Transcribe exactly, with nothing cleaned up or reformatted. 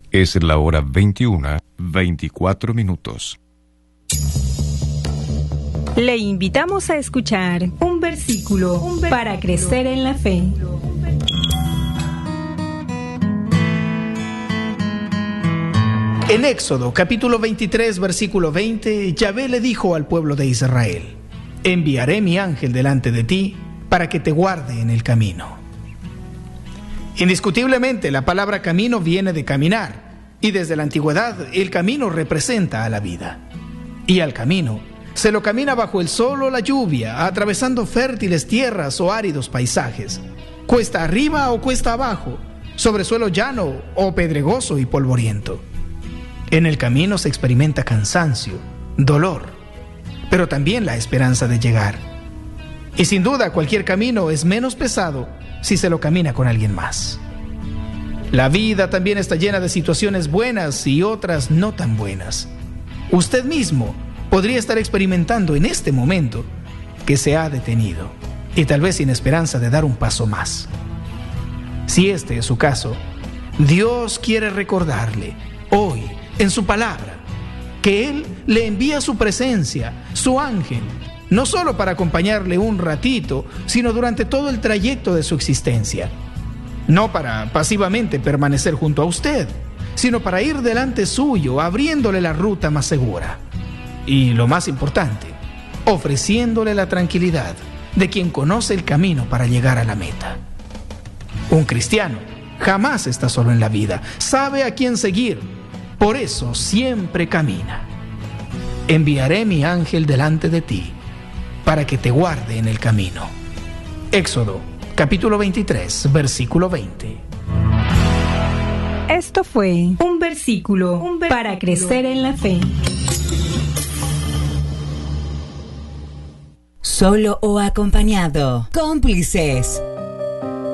Es la hora veintiuna, veinticuatro minutos. Le invitamos a escuchar un versículo, un versículo para crecer en la fe. En Éxodo, capítulo veintitrés, versículo veinte, Yahvé le dijo al pueblo de Israel: enviaré mi ángel delante de ti para que te guarde en el camino. Indiscutiblemente, la palabra camino viene de caminar, y desde la antigüedad el camino representa a la vida. Y al camino se lo camina bajo el sol o la lluvia, atravesando fértiles tierras o áridos paisajes, cuesta arriba o cuesta abajo, sobre suelo llano o pedregoso y polvoriento. En el camino se experimenta cansancio, dolor, pero también la esperanza de llegar. Y sin duda cualquier camino es menos pesado si se lo camina con alguien más. La vida también está llena de situaciones buenas y otras no tan buenas. Usted mismo podría estar experimentando en este momento que se ha detenido y tal vez sin esperanza de dar un paso más. Si este es su caso, Dios quiere recordarle hoy en su palabra que Él le envía su presencia, su ángel, no solo para acompañarle un ratito, sino durante todo el trayecto de su existencia. No para pasivamente permanecer junto a usted, sino para ir delante suyo, abriéndole la ruta más segura. Y lo más importante, ofreciéndole la tranquilidad de quien conoce el camino para llegar a la meta. Un cristiano jamás está solo en la vida, sabe a quién seguir. Por eso siempre camina. Enviaré mi ángel delante de ti para que te guarde en el camino. Éxodo, capítulo veintitrés, versículo veinte. Esto fue un versículo, un versículo para crecer en la fe. Solo o acompañado. Cómplices.